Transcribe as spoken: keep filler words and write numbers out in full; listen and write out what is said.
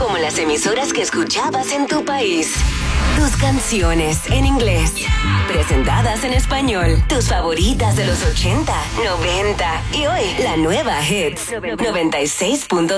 como las emisoras que escuchabas en tu país. Tus canciones en inglés, presentadas en español. Tus favoritas de los ochenta, noventa y hoy la nueva Hits noventa y seis punto